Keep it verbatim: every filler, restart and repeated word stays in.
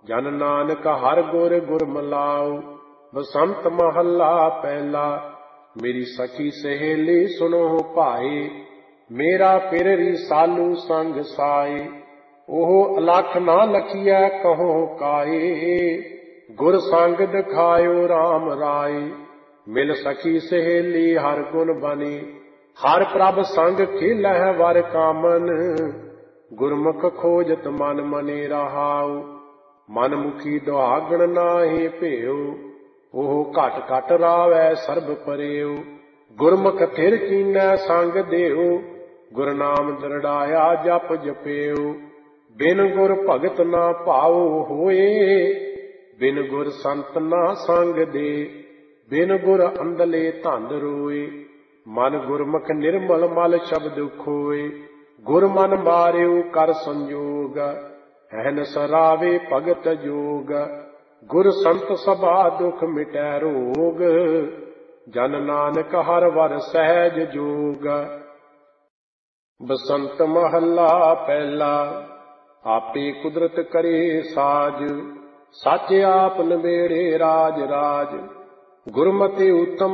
ਜਨ ਨਾਨਕ ਹਰ ਗੁਰ ਗੁਰ ਮਲਾਉ। ਬਸੰਤ ਮਹੱਲਾ ਪਹਿਲਾ। ਮੇਰੀ ਸਖੀ ਸਹੇਲੀ ਸੁਣੋ ਭਾਈ, ਮੇਰਾ ਪਿਰ ਰਿਸਾਲੂ ਸੰਗ ਸਾਈ। ਉਹ ਅਲਖ ਨਾ ਲਖੀਐ ਕਹੋ ਕਾਏ, ਗੁਰ ਸੰਗ ਦਿਖਾਇਓ ਰਾਮ ਰਾਏ। ਮਿਲ ਸਖੀ ਸਹੇਲੀ ਹਰ ਗੁਣ ਬਨੀ, ਹਰ ਪ੍ਰਭ ਸੰਗ ਖੇਲਹਿ ਵਰ ਕਾਮਨ। ਗੁਰਮੁਖ ਖੋਜਤ ਮਨ ਮਨੇ ਰਹਾਉ, ਮਨ ਮੁਖੀ ਦੁਹਾਗਣ ਨਾਹੀ ਭੇਉ। ਉਹ ਘਟ ਘਟ ਰਾਵੈ ਸਰਬ ਪਰਿਉ, ਗੁਰਮੁਖ ਥਿਰ ਕੀਨੈ ਸੰਗ ਦੇਉ। ਗੁਰ ਨਾਮ ਦ੍ਰਿੜਾਇਆ ਜਪ ਜਪਿਉ, ਬਿਨ ਗੁਰ ਭਗਤ ਨਾ ਭਾਉ ਹੋਏ। ਬਿਨ ਗੁਰ ਸੰਤ ਨਾ ਸੰਗ ਦੇ, ਬਿਨ ਗੁਰ ਅੰਧਲੇ ਧੰਦ ਰੋਏ। ਮਨ ਗੁਰਮੁਖ ਨਿਰਮਲ ਮਲ ਸ਼ਬਦ ਖੋਏ, ਗੁਰ ਮਨ ਮਾਰਿਉ ਕਰ ਸੰਜੋਗ। ਐਨ ਸਰਾਵੇ ਭਗਤ ਜੋਗ, ਗੁਰ ਸੰਤ ਸਭਾ ਦੁਖ ਮਿਟੈ ਰੋਗ। ਜਨ ਨਾਨਕ ਹਰ ਵਰ ਸਹਿਜ ਜੋਗ। ਬਸੰਤ ਮਹੱਲਾ ਪਹਿਲਾ। ਆਪੇ ਕੁਦਰਤ ਕਰੇ ਸਾਜ, ਸੱਚ ਆਪ ਨਬੇੜੇ ਰਾਜ ਰਾਜ। ਗੁਰਮਤਿ ਉਤਮ